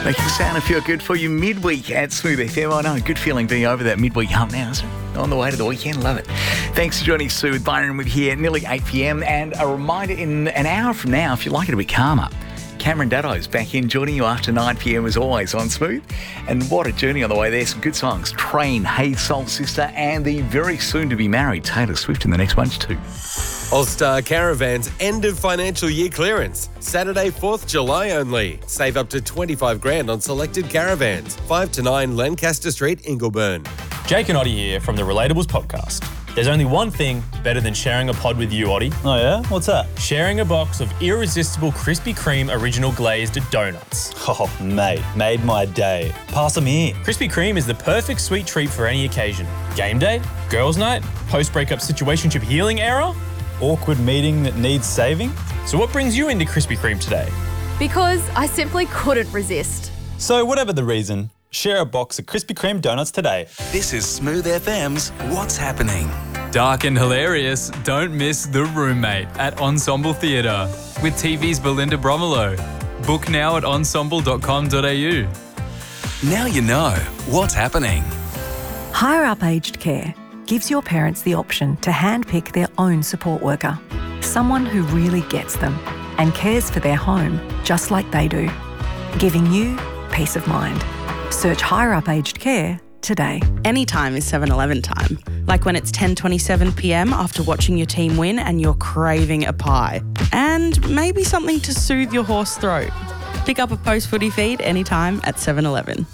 Making sound and feel good for you midweek at Smooth FM. I know, good feeling being over that midweek hump now, isn't it? On the way to the weekend, love it. Thanks for joining Smooth Byron with here, nearly 8 p.m. And a reminder, in an hour from now, if you'd like it a bit calmer, Cameron Daddo's back in, joining you after 9 p.m. as always on Smooth. And what a journey on the way there. Some good songs. Train, Hey Soul Sister, and the very soon to be married Taylor Swift in the next bunch too. All-Star Caravans end of financial year clearance. Saturday, 4th July only. Save up to $25,000 on selected caravans. 5 to 9 Lancaster Street, Ingleburn. Jake and Oddie here from the Relatables podcast. There's only one thing better than sharing a pod with you, Oddie. Oh yeah? What's that? Sharing a box of irresistible Krispy Kreme original glazed donuts. Oh, mate, made my day. Pass them here. Krispy Kreme is the perfect sweet treat for any occasion. Game day, girls' night, post-breakup situationship healing era. Awkward meeting that needs saving? So what brings you into Krispy Kreme today? Because I simply couldn't resist. So whatever the reason, share a box of Krispy Kreme donuts today. This is Smooth FM's What's Happening. Dark and hilarious, don't miss The Roommate at Ensemble Theatre with TV's Belinda Bromelo. Book now at ensemble.com.au. Now you know what's happening. Higher Up Aged Care gives your parents the option to handpick their own support worker, someone who really gets them and cares for their home just like they do, giving you peace of mind. Search Higher Up Aged Care today. Anytime is 7-Eleven time. Like when it's 10:27 p.m. after watching your team win and you're craving a pie. And maybe something to soothe your hoarse throat. Pick up a post-footy feed anytime at 7-Eleven.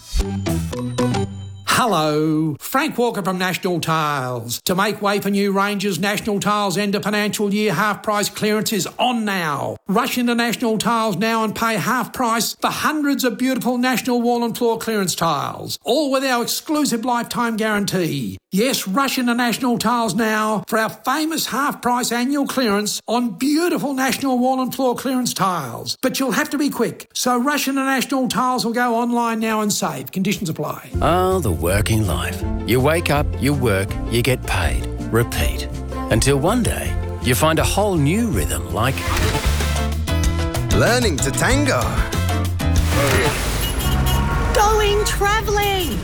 Hello, Frank Walker from National Tiles. To make way for new ranges, National Tiles end of financial year half price clearance is on now. Rush into National Tiles now and pay half price for hundreds of beautiful National wall and floor clearance tiles, all with our exclusive lifetime guarantee. Yes, rush into National Tiles now for our famous half price annual clearance on beautiful National wall and floor clearance tiles. But you'll have to be quick, so rush into National Tiles or go online now and save. Conditions apply. Oh, the working life. You wake up, you work, you get paid. Repeat. Until one day, you find a whole new rhythm like... learning to tango. Going travelling.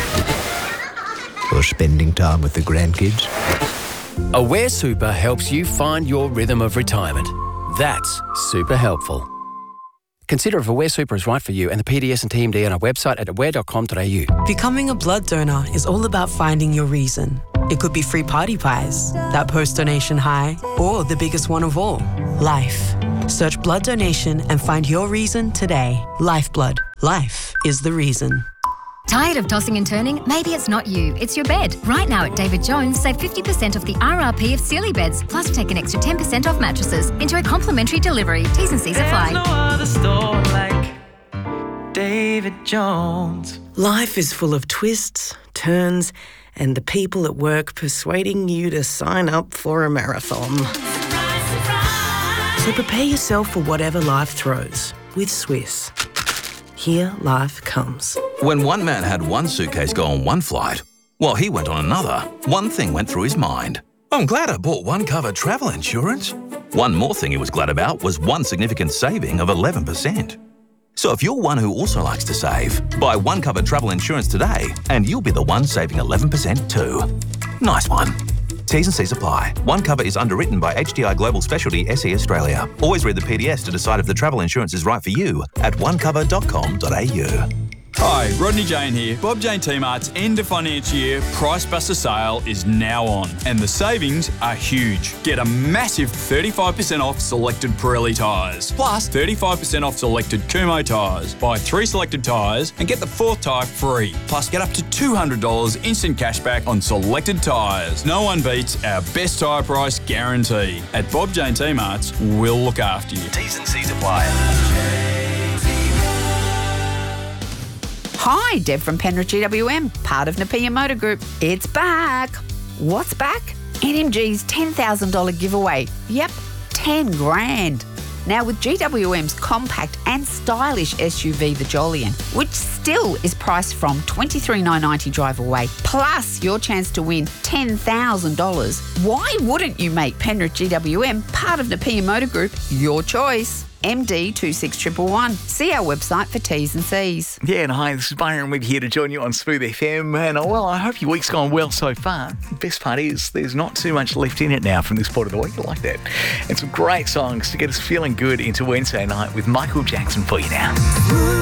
Or spending time with the grandkids. Aware Super helps you find your rhythm of retirement. That's super helpful. Consider if Aware Super is right for you and the PDS and TMD on our website at aware.com.au. Becoming a blood donor is all about finding your reason. It could be free party pies, that post-donation high, or the biggest one of all, life. Search blood donation and find your reason today. Lifeblood. Life is the reason. Tired of tossing and turning? Maybe it's not you, it's your bed. Right now at David Jones, save 50% off the RRP of Sealy beds, plus take an extra 10% off mattresses. Enjoy complimentary delivery. T's and C's apply. There's no other store like David Jones. Life is full of twists, turns, and the people at work persuading you to sign up for a marathon. So prepare yourself for whatever life throws with Swiss. Here life comes. When one man had one suitcase go on one flight, while he went on another, one thing went through his mind. I'm glad I bought One Cover travel insurance. One more thing he was glad about was one significant saving of 11%. So if you're one who also likes to save, buy One Cover travel insurance today and you'll be the one saving 11% too. Nice one. T's and C's apply. One Cover is underwritten by HDI Global Specialty SE Australia. Always read the PDS to decide if the travel insurance is right for you at onecover.com.au. Hi, Rodney Jane here. Bob Jane T-Mart's end of financial year Price Buster sale is now on and the savings are huge. Get a massive 35% off selected Pirelli tyres, plus 35% off selected Kumho tyres. Buy 3 selected tyres and get the 4th tyre free, plus get up to $200 instant cashback on selected tyres. No one beats our best tyre price guarantee. At Bob Jane T-Mart's, we'll look after you. T's and C's apply. Hi, Deb from Penrith GWM, part of Napier Motor Group. It's back. What's back? NMG's $10,000 giveaway. Yep, 10 grand. Now with GWM's compact and stylish SUV, the Jolyon, which still is priced from $23,990 drive away, plus your chance to win $10,000. Why wouldn't you make Penrith GWM part of Napier Motor Group your choice? MD26111. See our website for T's and C's. Yeah, and hi, this is Byron We're here to join you on Smooth FM. And, well, I hope your week's gone well so far. The best part is there's not too much left in it now from this part of the week. I like that. And some great songs to get us feeling good into Wednesday night with Michael Jackson for you now.